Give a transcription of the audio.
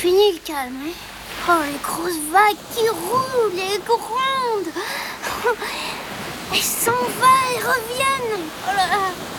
fini le calme, hein. Oh, les grosses vagues qui roulent, les grondes. Elles s'en vont, elles reviennent. Oh là là.